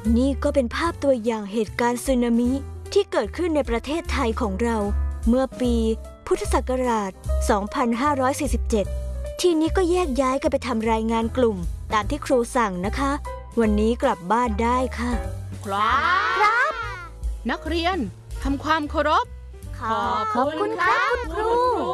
นี่ก็เป็นภาพตัวอย่างเหตุการณ์สึนามิที่เกิดขึ้นในประเทศไทยของเราเมื่อปีพุทธศักราช 2547 ทีนี้ก็แยกย้ายกันไปทำรายงานกลุ่มตามที่ครูสั่งนะคะวันนี้กลับบ้านได้ค่ะครับนักเรียนทำความเคารพขอบคุณครับคุณครู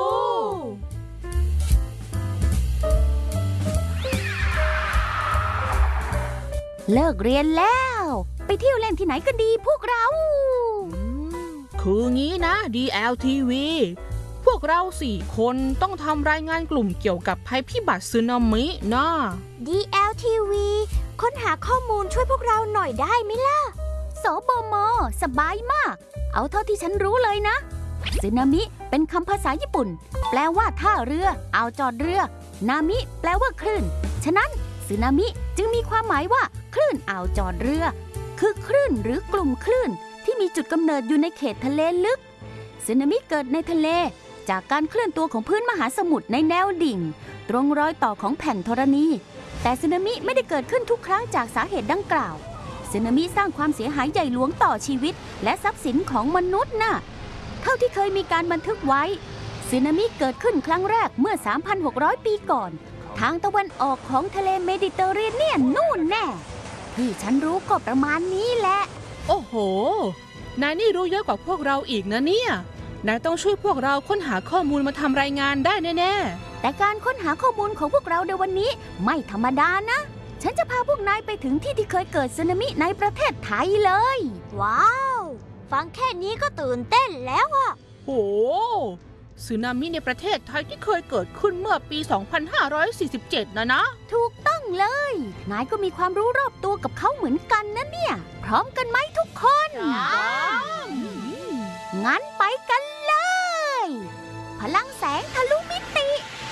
เลิกเรียนแล้วไปเที่ยวเล่นที่ไหนกันดีพวกเราคืองี้นะ DLTV พวกเรา4 คนต้องทำรายงานกลุ่มเกี่ยวกับภัยพิบัติสึนามินะ DLTV ค้นหาข้อมูลช่วยพวกเราหน่อยได้ไหมล่ะสบม.สบายมากเอาเท่าที่ฉันรู้เลยนะสึนามิเป็นคำภาษาญี่ปุ่นแปลว่าท่าเรืออ่าวจอดเรือนามิแปลว่าคลื่นฉะนั้นสึนามิจึงมีความหมายว่าคลื่นอ่าวจอดเรือคือคลื่นหรือกลุ่มคลื่นที่มีจุดกำเนิดอยู่ในเขตทะเลลึกสึนามิเกิดในทะเลจากการเคลื่อนตัวของพื้นมหาสมุทรในแนวดิ่งตรงรอยต่อของแผ่นธรณีแต่สึนามิไม่ได้เกิดขึ้นทุกครั้งจากสาเหตุดังกล่าวสึนามิสร้างความเสียหายใหญ่หลวงต่อชีวิตและทรัพย์สินของมนุษย์น่ะเท่าที่เคยมีการบันทึกไว้สึนามิเกิดขึ้นครั้งแรกเมื่อ 3,600 ปีก่อนทางตะวันออกของทะเลเมดิเตอร์เรเนียนนู่นแน่ที่ฉันรู้ก็ประมาณนี้แหละโอ้โหนายนี่รู้เยอะกว่าพวกเราอีกนะเนี่ยนายต้องช่วยพวกเราค้นหาข้อมูลมาทำรายงานได้แน่ๆแต่การค้นหาข้อมูลของพวกเราในวันนี้ไม่ธรรมดานะฉันจะพาพวกนายไปถึงที่เคยเกิดสึนามิในประเทศไทยเลยว้าวฟังแค่นี้ก็ตื่นเต้นแล้วอะโหสึนามิในประเทศไทยที่เคยเกิดขึ้นเมื่อปี 2547 นะถูกต้องเลยนายก็มีความรู้รอบตัวกับเขาเหมือนกันนะเนี่ยพร้อมกันไหมทุกคนงั้นไปกันเลยพลังแสงทะลุมิติ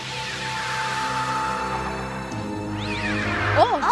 โอ้โห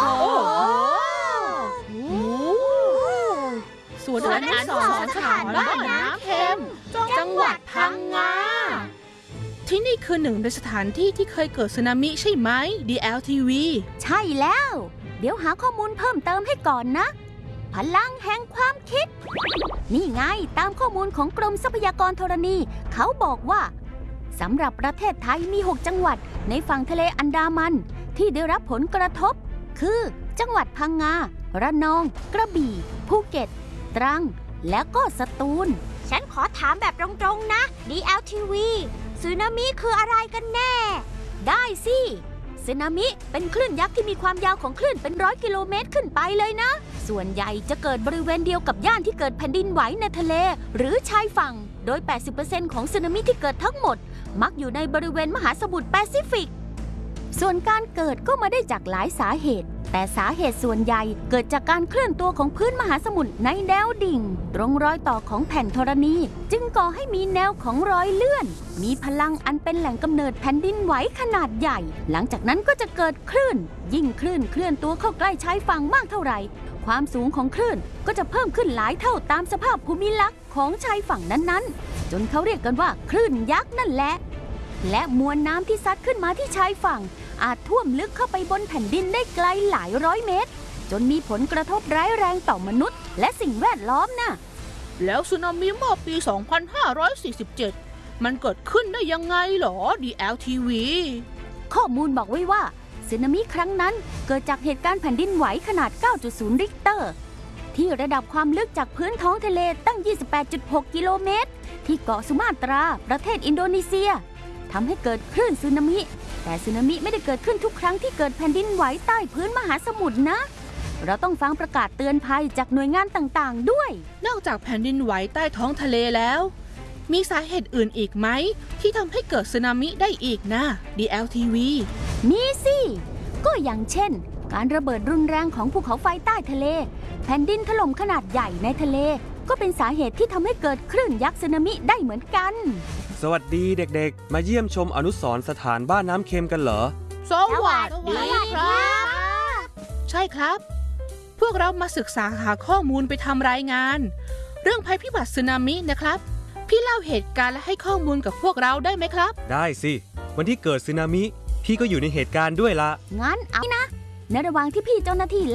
สวนอนุสรณ์สถานบ้านน้ำเค็มจังหวัดพังงาที่นี่คือหนึ่งในสถานที่ที่เคยเกิดสึนามิใช่ไหม DLTV ใช่แล้วเดี๋ยวหาข้อมูลเพิ่มเติมให้ก่อนนะพลังแห่งความคิดนี่ไงตามข้อมูลของกรมทรัพยากรธรณีเขาบอกว่าสำหรับประเทศไทยมี6 จังหวัดในฝั่งทะเลอันดามันที่ได้รับผลกระทบคือจังหวัดพังงาระนองกระบี่ภูเก็ตตรังและก็สตูลฉันขอถามแบบตรงๆนะ DLTV สึนามิคืออะไรกันแน่ได้สิสึนามิเป็นคลื่นยักษ์ที่มีความยาวของคลื่นเป็น100 กิโลเมตรขึ้นไปเลยนะส่วนใหญ่จะเกิดบริเวณเดียวกับย่านที่เกิดแผ่นดินไหวในทะเลหรือชายฝั่งโดย 80% ของสึนามิที่เกิดทั้งหมดมักอยู่ในบริเวณมหาสมุทรแปซิฟิกส่วนการเกิดก็มาได้จากหลายสาเหตุแต่สาเหตุส่วนใหญ่เกิดจากการเคลื่อนตัวของพื้นมหาสมุทรในแนวดิ่งตรงรอยต่อของแผ่นธรณีจึงก่อให้มีแนวของรอยเลื่อนมีพลังอันเป็นแหล่งกำเนิดแผ่นดินไหวขนาดใหญ่หลังจากนั้นก็จะเกิดคลื่นยิ่งคลื่นเคลื่อนตัวเข้าใกล้ชายฝั่งมากเท่าไหร่ความสูงของคลื่นก็จะเพิ่มขึ้นหลายเท่าตามสภาพภูมิลักษณ์ของชายฝั่งนั้นๆจนเขาเรียกกันว่าคลื่นยักษ์นั่นแหละและมวลน้ำที่ซัดขึ้นมาที่ชายฝั่งอาจท่วมลึกเข้าไปบนแผ่นดินได้ไกลหลายร้อยเมตรจนมีผลกระทบร้ายแรงต่อมนุษย์และสิ่งแวดล้อมนะแล้วสึนามิเมื่อปี 2547 มันเกิดขึ้นได้ยังไงหรอ DLTV ข้อมูลบอกไว้ว่าสึนามิครั้งนั้นเกิดจากเหตุการณ์แผ่นดินไหวขนาด 9.0 ริกเตอร์ที่ระดับความลึกจากพื้นท้องทะเลตั้ง 28.6 กิโลเมตรที่เกาะสุมาตราประเทศอินโดนีเซียทำให้เกิดคลื่นสึนามิแต่สึนามิไม่ได้เกิดขึ้นทุกครั้งที่เกิดแผ่นดินไหวใต้พื้นมหาสมุทรนะเราต้องฟังประกาศเตือนภัยจากหน่วยงานต่างๆด้วยนอกจากแผ่นดินไหวใต้ท้องทะเลแล้วมีสาเหตุอื่นอีกไหมที่ทำให้เกิดสึนามิได้อีกนะ DLTV มีสิก็อย่างเช่นการระเบิดรุนแรงของภูเขาไฟใต้ทะเลแผ่นดินถล่มขนาดใหญ่ในทะเลก็เป็นสาเหตุที่ทำให้เกิดคลื่นยักษ์สึนามิได้เหมือนกันสวัสดีเด็กๆมาเยี่ยมชมอนุสรณ์สถานบ้านน้ำเค็มกันเหรอสวัสดีครับใช่ครับพวกเรามาศึกษาหาข้อมูลไปทำรายงานเรื่องภัยพิบัติสึนามินะครับพี่เล่าเหตุการณ์และให้ข้อมูลกับพวกเราได้ไหมครับได้สิวันที่เกิดสึนามิพี่ก็อยู่ในเหตุการณ์ด้วยละงั้นเอานะในระหว่างที่พี่เจ้าหน้าที่เล่า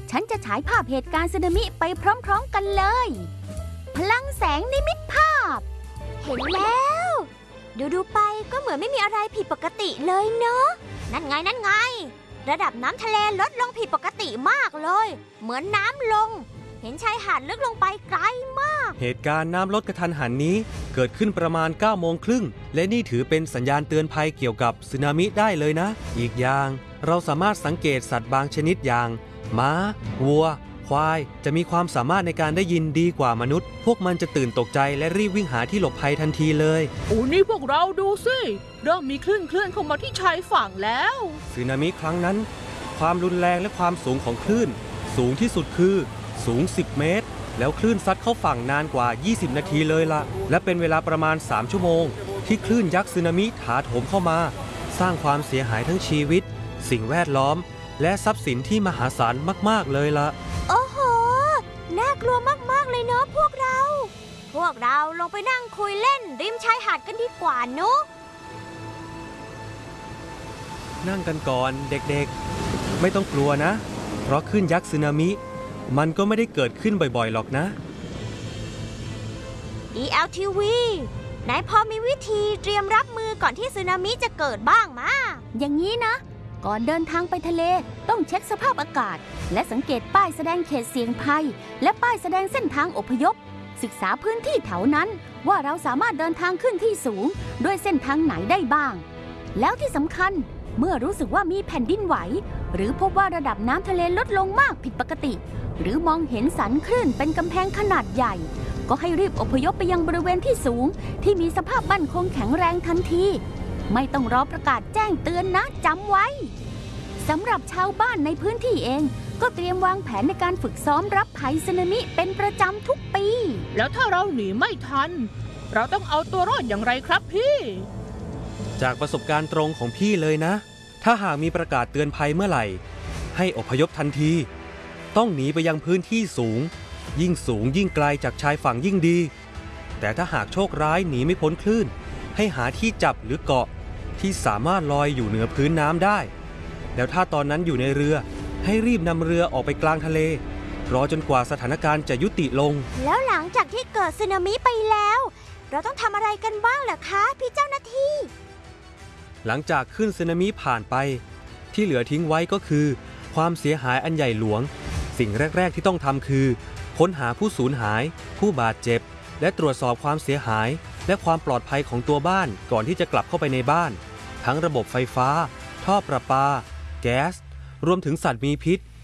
ฉันจะฉายภาพเหตุการณ์สึนามิไปพร้อมๆกันเลย พลังแสงนิมิตภาพเห็นแล้ว ดูไปก็เหมือนไม่มีอะไรผิดปกติเลยเนาะนั่นไง ระดับน้ำทะเลลดลงผิดปกติมากเลย เหมือนน้ำลง เห็นชายหาดลึกลงไปไกลมากเหตุการณ์น้ำลดกระทันหันนี้เกิดขึ้นประมาณ 9:30 และนี่ถือเป็นสัญญาณเตือนภัยเกี่ยวกับสึนามิได้เลยนะ อีกอย่างเราสามารถสังเกตสัตว์บางชนิดอย่างม้า วัว ควายจะมีความสามารถในการได้ยินดีกว่ามนุษย์ พวกมันจะตื่นตกใจและรีบวิ่งหาที่หลบภัยทันทีเลยโอ้นี่พวกเราดูสิเริ่มมีคลื่นเคลื่อนเข้ามาที่ชายฝั่งแล้วสึนามิครั้งนั้นความรุนแรงและความสูงของคลื่นสูงที่สุดคือสูง 10 เมตร แล้วคลื่นซัดเข้าฝั่งนานกว่า 20 นาทีเลยล่ะ และเป็นเวลาประมาณ 3 ชั่วโมงที่คลื่นยักษ์สึนามิถาโถมเข้ามา สร้างความเสียหายทั้งชีวิต สิ่งแวดล้อม และทรัพย์สินที่มหาศาลมากๆเลยล่ะโอ้โห น่ากลัวมากๆเลยเนาะพวกเรา ลงไปนั่งคุยเล่นริมชายหาดกันดีกว่าเนาะนั่งกันก่อนเด็กๆไม่ต้องกลัวนะ เพราะคลื่นยักษ์สึนามิมันก็ไม่ได้เกิดขึ้นบ่อยๆหรอกนะ DLTV นายพอมีวิธีเตรียมรับมือก่อนที่สึนามิจะเกิดบ้างมาอย่างนี้นะ ก่อนเดินทางไปทะเลต้องเช็คสภาพอากาศ และสังเกตป้ายแสดงเขตเสี่ยงภัย และป้ายแสดงเส้นทางอพยพ ศึกษาพื้นที่แถวนั้นว่าเราสามารถเดินทางขึ้นที่สูงด้วยเส้นทางไหนได้บ้าง แล้วที่สำคัญเมื่อรู้สึกว่ามีแผ่นดินไหว หรือพบว่าระดับน้ำทะเลลดลงมากผิดปกติ หรือมองเห็นสันคลื่นเป็นกำแพงขนาดใหญ่ ก็ให้รีบอพยพไปยังบริเวณที่สูงที่มีสภาพมั่นคงแข็งแรงทันทีไม่ต้องรอประกาศแจ้งเตือนนะจำไว้สำหรับชาวบ้านในพื้นที่เองก็เตรียมวางแผนในการฝึกซ้อมรับภัยสึนามิเป็นประจำทุกปีแล้วถ้าเราหนีไม่ทัน เราต้องเอาตัวรอดอย่างไรครับพี่จากประสบการณ์ตรงของพี่เลยนะ ถ้าหากมีประกาศเตือนภัยเมื่อไหร่ให้อพยพทันที ต้องหนีไปยังพื้นที่สูงยิ่งไกลจากชายฝั่งยิ่งดี แต่ถ้าหากโชคร้ายหนีไม่พ้นคลื่นให้หาที่จับหรือเกาะที่สามารถลอยอยู่เหนือพื้นน้ำได้แล้วถ้าตอนนั้นอยู่ในเรือให้รีบนำเรือออกไปกลางทะเลรอจนกว่าสถานการณ์จะยุติลงแล้วหลังจากที่เกิดสึนามิไปแล้ว เราต้องทำอะไรกันบ้างเหรอคะพี่เจ้าหน้าที่หลังจากขึ้นสึนามิผ่านไปที่เหลือทิ้งไว้ก็คือความเสียหายอันใหญ่หลวงสิ่งแรกๆที่ต้องทำคือค้นหาผู้สูญหายผู้บาดเจ็บและตรวจสอบความเสียหายและความปลอดภัยของตัวบ้านก่อนที่จะกลับเข้าไปในบ้านทั้งระบบไฟฟ้าท่อประปาแก๊สรวมถึงสัตว์มีพิษ